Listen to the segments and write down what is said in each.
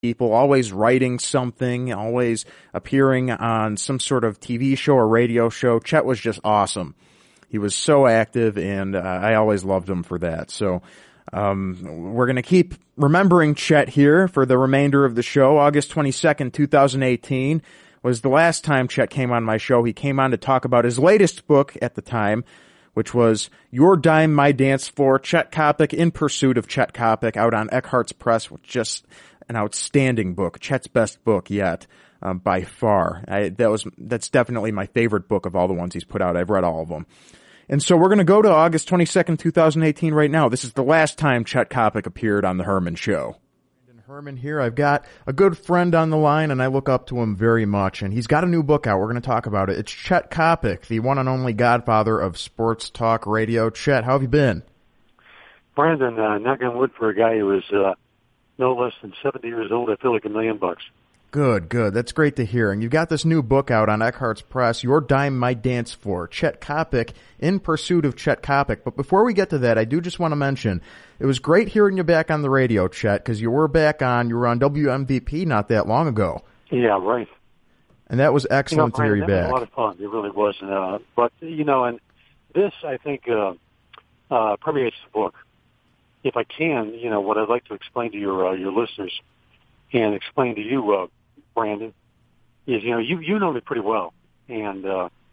people, always writing something, always appearing on some sort of TV show or radio show. Chet was just awesome. He was so active, and I always loved him for that. So we're going to keep remembering Chet here for the remainder of the show. August 22nd, 2018 was the last time Chet came on my show. He came on to talk about his latest book at the time, which was Your Dime, My Dance Floor, Chet Coppock, In Pursuit of Chet Coppock, out on Eckhartz Press, which is just an outstanding book, Chet's best book yet, by far. That's definitely my favorite book of all the ones he's put out. I've read all of them. And so we're going to go to August 22nd, 2018 right now. This is the last time Chet Coppock appeared on The Herman Show. Brandon Herman here. I've got a good friend on the line, and I look up to him very much. And he's got a new book out. We're going to talk about it. It's Chet Coppock, the one and only godfather of sports talk radio. Chet, how have you been? Brandon, knock on wood for a guy who was no less than 70 years old. I feel like $1 million. Good. That's great to hear. And you've got this new book out on Eckhartz Press, Your Dime, My Dance Floor, Chet Coppock, In Pursuit of Chet Coppock. But before we get to that, I do just want to mention, it was great hearing you back on the radio, Chet, because you were on WMVP not that long ago. Yeah, right. And that was excellent to hear you back. It was a lot of fun. It really was. But, and this, I think, permeates the book. If I can, what I'd like to explain to your listeners and explain to you, Brandon, is, you know me pretty well. And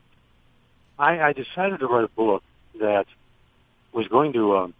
I decided to write a book that was going to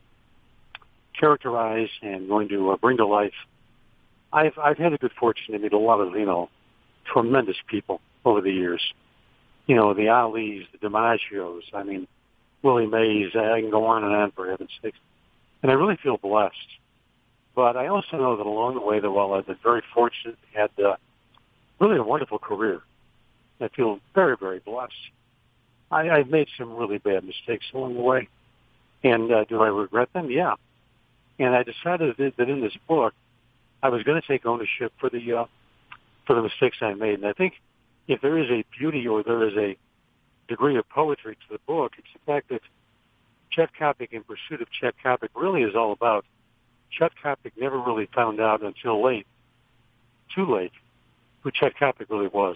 characterize and going to bring to life. I've had the good fortune to meet a lot of, tremendous people over the years. The Alis, the DiMaggios, Willie Mays, I can go on for heaven's sakes. And I really feel blessed. But I also know that along the way, that while I've been very fortunate, had really a wonderful career, I feel very, very blessed. I've made some really bad mistakes along the way. And do I regret them? Yeah. And I decided that in this book, I was going to take ownership for the mistakes I made. And I think if there is a beauty or there is a degree of poetry to the book, it's the fact that Chet Coppock, In Pursuit of Chet Coppock, really is all about Chet Coppock never really found out until too late, who Chet Coppock really was.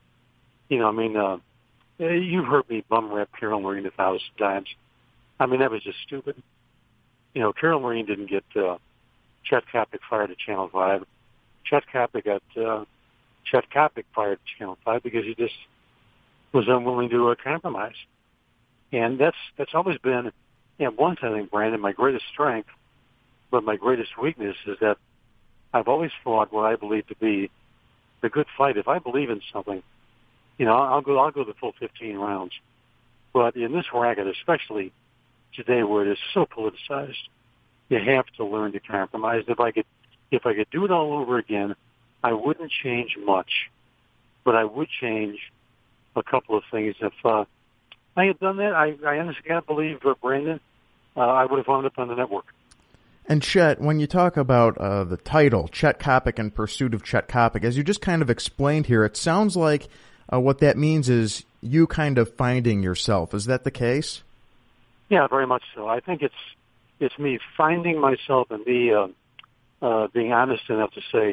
You've heard me bum rap Carol Marine 1,000 times. That was just stupid. Carol Marine didn't get Chet Coppock fired at Channel 5. Chet Coppock got Chet Coppock fired at Channel 5 because he just was unwilling to compromise. And that's always been, one thing, I think, Brandon, my greatest strength, but my greatest weakness is that I've always fought what I believe to be the good fight. If I believe in something, I'll go the full 15 rounds. But in this racket, especially today where it is so politicized, you have to learn to compromise. If I could do it all over again, I wouldn't change much, but I would change a couple of things. If I had done that, I honestly can't believe, Brandon, I would have wound up on the network. And Chet, when you talk about the title, Chet Coppock, In Pursuit of Chet Coppock, as you just kind of explained here, it sounds like what that means is you kind of finding yourself. Is that the case? Yeah, very much so. I think it's me finding myself and being honest enough to say,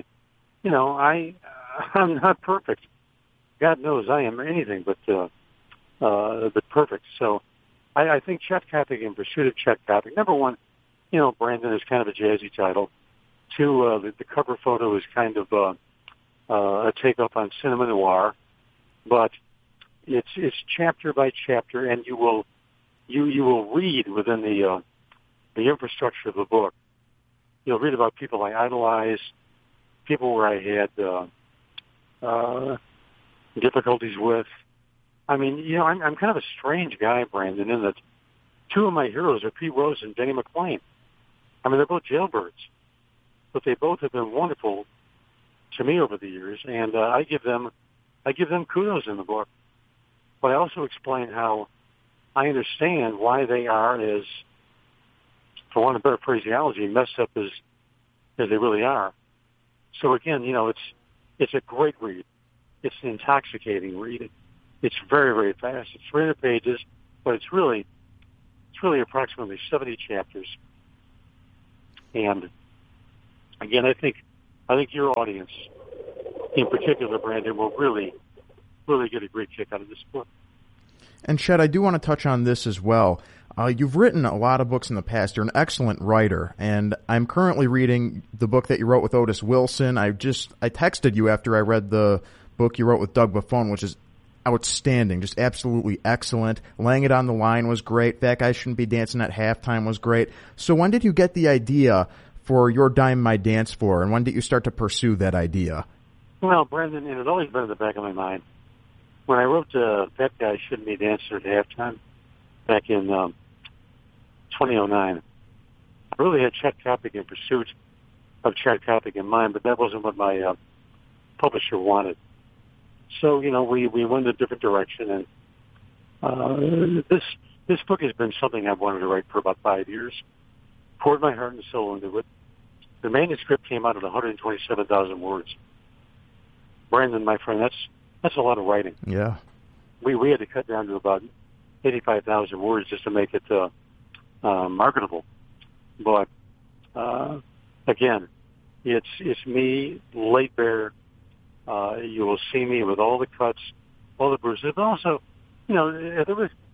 I'm not perfect. God knows I am anything but perfect. So I think Chet Coppock, In Pursuit of Chet Coppock, number one, Brandon is kind of a jazzy title. Two, the cover photo is kind of a takeoff on cinema noir, but it's chapter by chapter, and you will read within the infrastructure of the book. You'll read about people I idolize, people where I had difficulties with. I'm kind of a strange guy, Brandon, in that two of my heroes are Pete Rose and Denny McLain. They're both jailbirds, but they both have been wonderful to me over the years, and I give them kudos in the book. But I also explain how I understand why they are as, for want of better phraseology, messed up as they really are. So again, it's a great read. It's an intoxicating read. It's very, very fast. It's 300 pages, but it's really approximately 70 chapters. And again, I think I think your audience, in particular, Brandon, will really, really get a great kick out of this book. And Chet, I do want to touch on this as well. You've written a lot of books in the past. You're an excellent writer, and I'm currently reading the book that you wrote with Otis Wilson. I texted you after I read the book you wrote with Doug Buffone, which is outstanding, just absolutely excellent. Laying It on the Line was great. That Guy Shouldn't Be Dancing at Halftime was great. So when did you get the idea for Your Dime, My Dance Floor, and when did you start to pursue that idea? Well, Brandon, it had always been in the back of my mind. When I wrote That Guy Shouldn't Be Dancing at Halftime back in 2009, I really had Chet Coppock in pursuit of Chet Coppock in mind, but that wasn't what my publisher wanted. So, we went in a different direction, and this book has been something I've wanted to write for about 5 years. Poured my heart and soul into it. The manuscript came out at 127,000 words. Brandon, my friend, that's a lot of writing. Yeah. We had to cut down to about 85,000 words just to make it marketable. But again, it's me laid bare. You will see me with all the cuts, all the bruises, but also, at the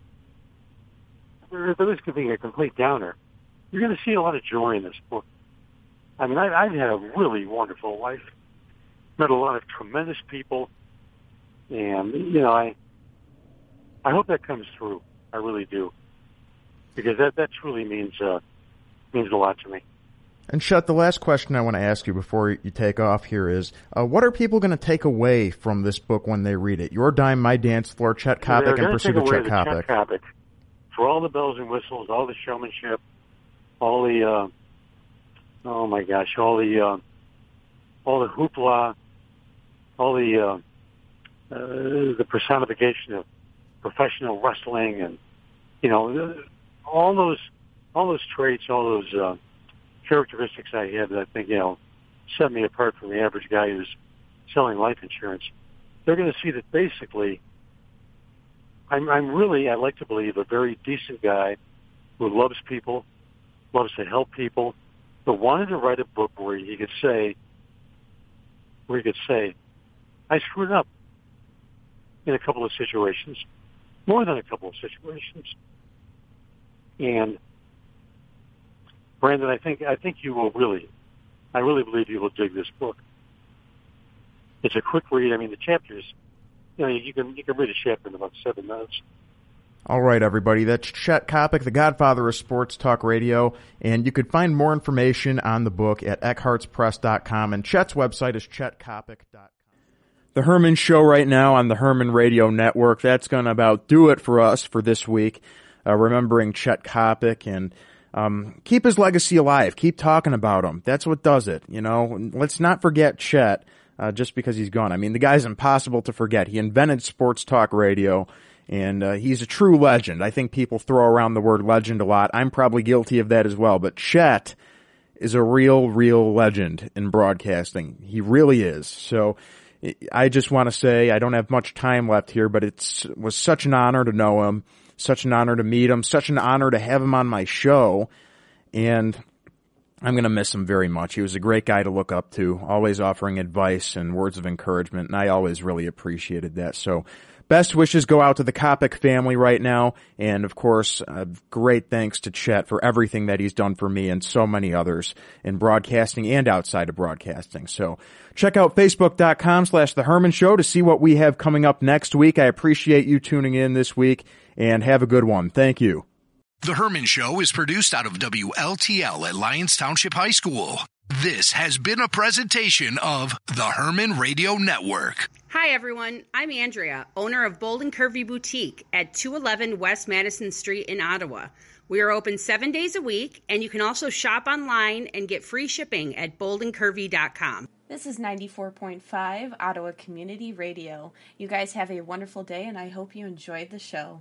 risk of being a complete downer, you're going to see a lot of joy in this book. I mean, I've had a really wonderful life. Met a lot of tremendous people, and I hope that comes through. I really do, because that truly means a lot to me. And Chet, the last question I want to ask you before you take off here is, what are people going to take away from this book when they read it? Your Dime, My Dance Floor, Chet Coppock, and Pursuit of Chet Coppock. Chet Coppock. For all the bells and whistles, all the showmanship, all the all the hoopla, all the personification of professional wrestling, and all those traits, all those characteristics I have that I think set me apart from the average guy who's selling life insurance. They're going to see that basically I'm really, I like to believe, a very decent guy who loves people, loves to help people, but wanted to write a book where he could say, I screwed up in a couple of situations, more than a couple of situations. And Brandon, I think you will I really believe you will dig this book. It's a quick read. I mean, the chapters, you can read a chapter in about 7 minutes. All right, everybody. That's Chet Coppock, the godfather of sports talk radio, and you could find more information on the book at eckhartzpress.com, and Chet's website is chetcoppock.com. The Herman Show right now on the Herman Radio Network. That's going to about do it for us for this week. Remembering Chet Coppock and keep his legacy alive. Keep talking about him. That's what does it. Let's not forget Chet just because he's gone. I mean, the guy's impossible to forget. He invented sports talk radio, and he's a true legend. I think people throw around the word legend a lot. I'm probably guilty of that as well. But Chet is a real legend in broadcasting. He really is. So I just want to say I don't have much time left here, but it was such an honor to know him. Such an honor to meet him, such an honor to have him on my show, and I'm going to miss him very much. He was a great guy to look up to, always offering advice and words of encouragement, and I always really appreciated that. So best wishes go out to the Coppock family right now, and of course, great thanks to Chet for everything that he's done for me and so many others in broadcasting and outside of broadcasting. So check out Facebook.com/The Herman Show to see what we have coming up next week. I appreciate you tuning in this week, and have a good one. Thank you. The Herman Show is produced out of WLTL at Lyons Township High School. This has been a presentation of the Herman Radio Network. Hi, everyone. I'm Andrea, owner of Bold and Curvy Boutique at 211 West Madison Street in Ottawa. We are open 7 days a week, and you can also shop online and get free shipping at boldandcurvy.com. This is 94.5 Ottawa Community Radio. You guys have a wonderful day, and I hope you enjoyed the show.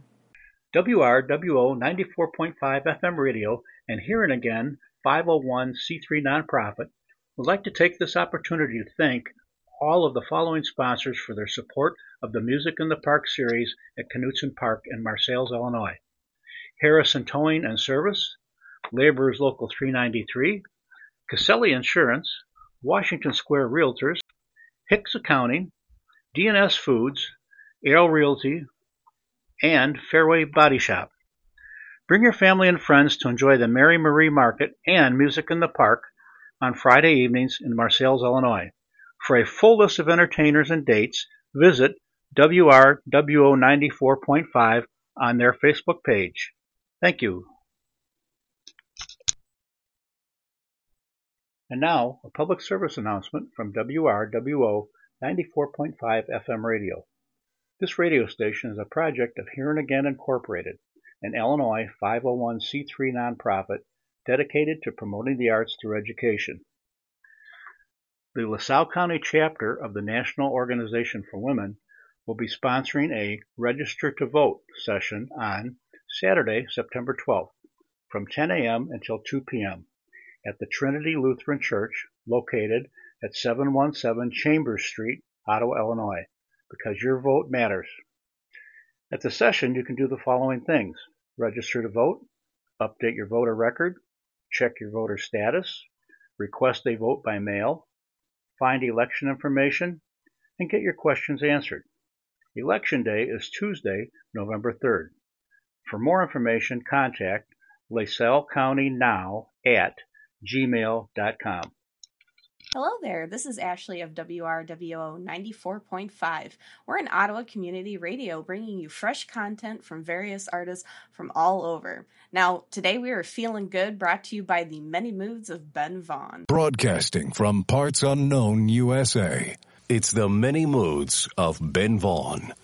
WRWO 94.5 FM radio and Hearing Again 501c3 nonprofit would like to take this opportunity to thank all of the following sponsors for their support of the Music in the Park series at Knutson Park in Marseilles, Illinois. Harrison Towing and Service, Laborers Local 393, Caselli Insurance, Washington Square Realtors, Hicks Accounting, D&S Foods, Arrow Realty, and Fairway Body Shop. Bring your family and friends to enjoy the Mary Marie Market and Music in the Park on Friday evenings in Marseilles, Illinois. For a full list of entertainers and dates, visit WRWO 94.5 on their Facebook page. Thank you. And now, a public service announcement from WRWO 94.5 FM radio. This radio station is a project of Here and Again Incorporated, an Illinois 501c3 nonprofit dedicated to promoting the arts through education. The LaSalle County chapter of the National Organization for Women will be sponsoring a Register to Vote session on Saturday, September 12th, from 10 a.m. until 2 p.m. at the Trinity Lutheran Church, located at 717 Chambers Street, Ottawa, Illinois, because your vote matters. At the session, you can do the following things: register to vote, update your voter record, check your voter status, request a vote by mail, find election information, and get your questions answered. Election Day is Tuesday, November 3rd. For more information, contact lasallecountynow@gmail.com. Hello there, this is Ashley of WRWO 94.5. We're an Ottawa Community Radio bringing you fresh content from various artists from all over. Now, today we are Feeling Good, brought to you by the Many Moods of Ben Vaughn. Broadcasting from parts unknown USA, it's the Many Moods of Ben Vaughn.